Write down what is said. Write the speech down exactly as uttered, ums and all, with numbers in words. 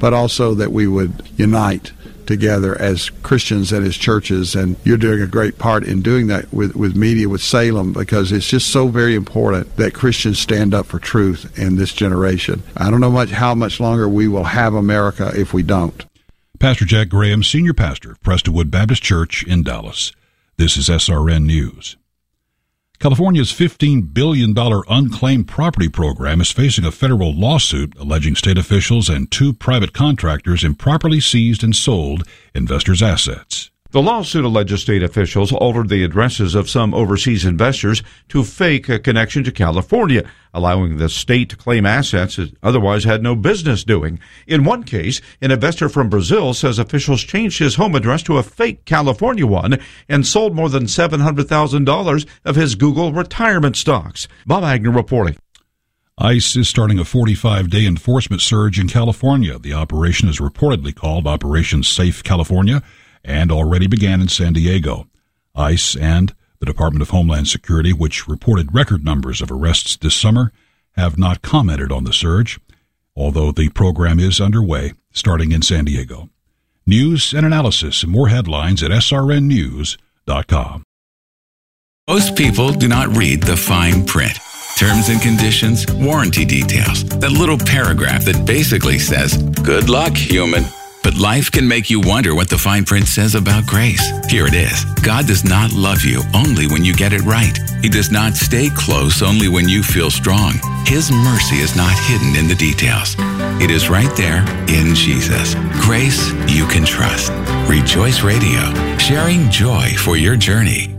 but also that we would unite together as Christians and as churches. And you're doing a great part in doing that with, with media, with Salem, because it's just so very important that Christians stand up for truth in this generation. I don't know much how much longer we will have America if we don't. Pastor Jack Graham, Senior Pastor of Prestonwood Baptist Church in Dallas. This is S R N News. California's fifteen billion dollars unclaimed property program is facing a federal lawsuit alleging state officials and two private contractors improperly seized and sold investors' assets. The lawsuit alleges state officials altered the addresses of some overseas investors to fake a connection to California, allowing the state to claim assets it otherwise had no business doing. In one case, an investor from Brazil says officials changed his home address to a fake California one and sold more than seven hundred thousand dollars of his Google retirement stocks. Bob Agnew reporting. ICE is starting a forty-five day enforcement surge in California. The operation is reportedly called Operation Safe California, and already began in San Diego. ICE and the Department of Homeland Security, which reported record numbers of arrests this summer, have not commented on the surge, although the program is underway, starting in San Diego. News and analysis and more headlines at S R N news dot com. Most people do not read the fine print. Terms and conditions, warranty details, that little paragraph that basically says, "Good luck, human." But life can make you wonder what the fine print says about grace. Here it is. God does not love you only when you get it right. He does not stay close only when you feel strong. His mercy is not hidden in the details. It is right there in Jesus. Grace you can trust. Rejoice Radio, sharing joy for your journey.